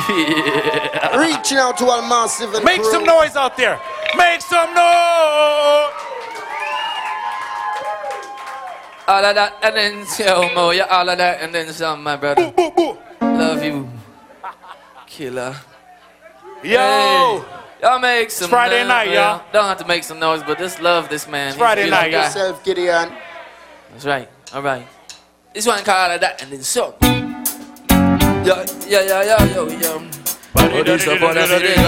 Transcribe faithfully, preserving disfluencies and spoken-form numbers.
Yeah. Reaching out to all massive and Make crew. some noise out there. Make some noise. All of that and then some more. Yeah, all of that and then some, my brother. Boo, boo. Love you. Killer. Yo. Hey. Y'all make some It's Friday noise, night, man. y'all. Don't have to make some noise, but just love this man. It's He's a Friday beautiful night, guy. Yourself, Gideon. That's right. All right. This one called all of that and then some. Yeah, yeah, yeah, yeah, yo, yo. Oh, this a bonus,